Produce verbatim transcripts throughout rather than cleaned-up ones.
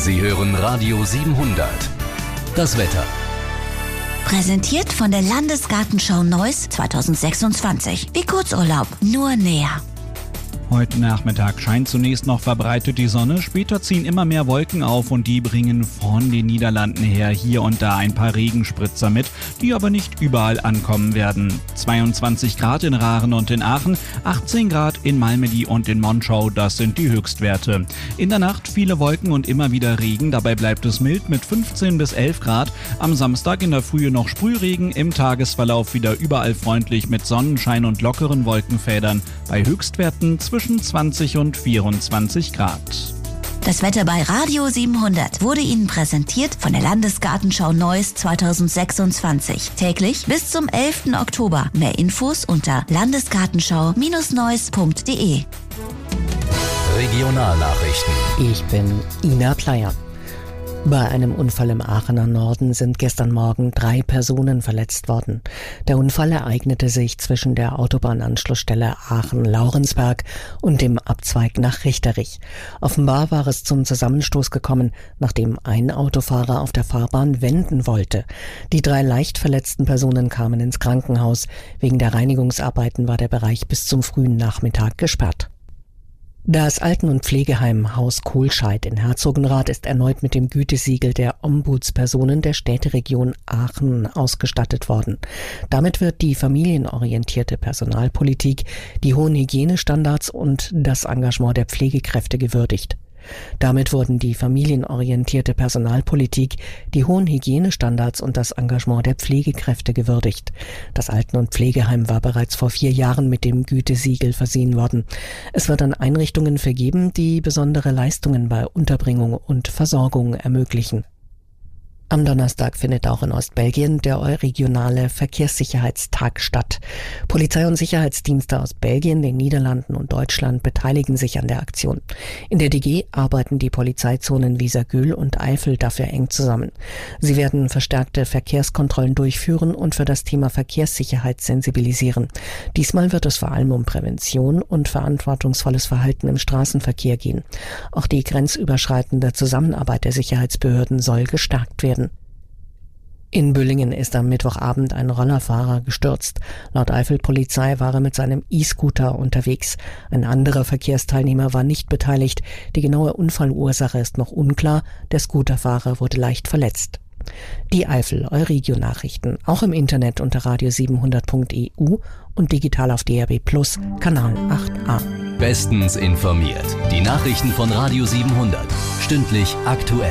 Sie hören Radio siebenhundert. Das Wetter. Präsentiert von der Landesgartenschau Neuss zweitausendsechsundzwanzig. Wie Kurzurlaub, nur näher. Heute Nachmittag scheint zunächst noch verbreitet die Sonne, später ziehen immer mehr Wolken auf und die bringen von den Niederlanden her hier und da ein paar Regenspritzer mit, die aber nicht überall ankommen werden. zweiundzwanzig Grad in Raaren und in Aachen, achtzehn Grad in Malmedy und in Monschau, das sind die Höchstwerte. In der Nacht viele Wolken und immer wieder Regen, dabei bleibt es mild mit fünfzehn bis elf Grad. Am Samstag in der Frühe noch Sprühregen, im Tagesverlauf wieder überall freundlich mit Sonnenschein und lockeren Wolkenfädern, bei Höchstwerten zwischen zwischen zwanzig und vierundzwanzig Grad. Das Wetter bei Radio siebenhundert wurde Ihnen präsentiert von der Landesgartenschau Neuss zweitausendsechsundzwanzig. Täglich bis zum elften Oktober. Mehr Infos unter landesgartenschau Neuss punkt de. Regionalnachrichten. Ich bin Ina Pleier. Bei einem Unfall im Aachener Norden sind gestern Morgen drei Personen verletzt worden. Der Unfall ereignete sich zwischen der Autobahnanschlussstelle Aachen-Laurensberg und dem Abzweig nach Richterich. Offenbar war es zum Zusammenstoß gekommen, nachdem ein Autofahrer auf der Fahrbahn wenden wollte. Die drei leicht verletzten Personen kamen ins Krankenhaus. Wegen der Reinigungsarbeiten war der Bereich bis zum frühen Nachmittag gesperrt. Das Alten- und Pflegeheim Haus Kohlscheid in Herzogenrath ist erneut mit dem Gütesiegel der Ombudspersonen der Städteregion Aachen ausgestattet worden. Damit wird die familienorientierte Personalpolitik, die hohen Hygienestandards und das Engagement der Pflegekräfte gewürdigt. Damit wurden die familienorientierte Personalpolitik, die hohen Hygienestandards und das Engagement der Pflegekräfte gewürdigt. Das Alten- und Pflegeheim war bereits vor vier Jahren mit dem Gütesiegel versehen worden. Es wird an Einrichtungen vergeben, die besondere Leistungen bei Unterbringung und Versorgung ermöglichen. Am Donnerstag findet auch in Ostbelgien der Euregionale Verkehrssicherheitstag statt. Polizei- und Sicherheitsdienste aus Belgien, den Niederlanden und Deutschland beteiligen sich an der Aktion. In der D G arbeiten die Polizeizonen Weser-Güll und Eifel dafür eng zusammen. Sie werden verstärkte Verkehrskontrollen durchführen und für das Thema Verkehrssicherheit sensibilisieren. Diesmal wird es vor allem um Prävention und verantwortungsvolles Verhalten im Straßenverkehr gehen. Auch die grenzüberschreitende Zusammenarbeit der Sicherheitsbehörden soll gestärkt werden. In Büllingen ist am Mittwochabend ein Rollerfahrer gestürzt. Laut Eifel-Polizei war er mit seinem E-Scooter unterwegs. Ein anderer Verkehrsteilnehmer war nicht beteiligt. Die genaue Unfallursache ist noch unklar. Der Scooterfahrer wurde leicht verletzt. Die Eifel Euregio-Nachrichten, auch im Internet unter radio siebenhundert punkt e u und digital auf D R B Plus, Kanal acht a. Bestens informiert. Die Nachrichten von Radio siebenhundert. Stündlich aktuell.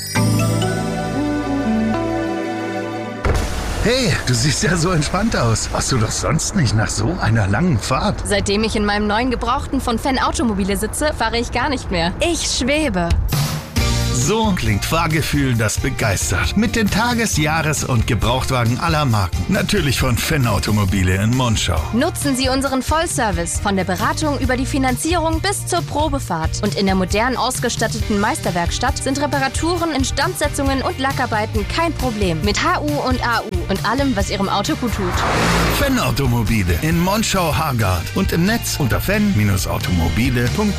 Hey, du siehst ja so entspannt aus. Warst du doch sonst nicht nach so einer langen Fahrt? Seitdem ich in meinem neuen Gebrauchten von Fan Automobile sitze, fahre ich gar nicht mehr. Ich schwebe. So klingt Fahrgefühl, das begeistert. Mit den Tages-, Jahres- und Gebrauchtwagen aller Marken. Natürlich von Fan Automobile in Monschau. Nutzen Sie unseren Vollservice. Von der Beratung über die Finanzierung bis zur Probefahrt. Und in der modern ausgestatteten Meisterwerkstatt sind Reparaturen, Instandsetzungen und Lackarbeiten kein Problem. Mit H U und A U und allem, was Ihrem Auto gut tut. Fan Automobile in Monschau-Hargard und im Netz unter fan Bindestrich automobile punkt